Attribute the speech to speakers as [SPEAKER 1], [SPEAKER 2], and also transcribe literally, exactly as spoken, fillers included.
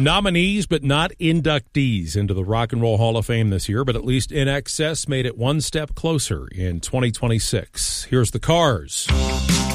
[SPEAKER 1] Nominees, but not inductees into the Rock and Roll Hall of Fame this year, but at least I N X S made it one step closer in twenty twenty-six. Here's the Cars.